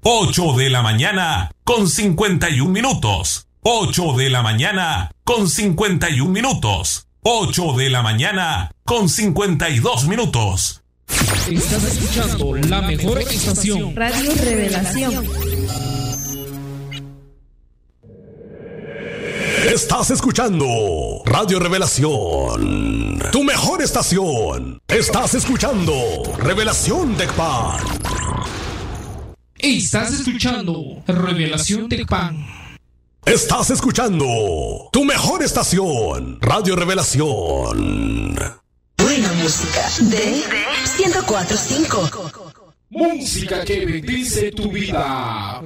8 de la mañana con 51 minutos. 8 de la mañana con 51 minutos. 8 de la mañana con 52 minutos. Estás escuchando la mejor estación, Radio Revelación. Estás escuchando Radio Revelación, tu mejor estación. Estás escuchando Revelación Tecpan. Estás escuchando Revelación Tecpan. Estás escuchando tu mejor estación, Radio Revelación. Buena música de 104.5. Música que bendice tu vida.